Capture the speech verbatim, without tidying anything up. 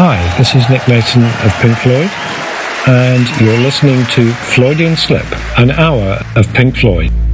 Hi, this is Nick Mason of Pink Floyd, and you're listening to Floydian Slip, an hour of Pink Floyd.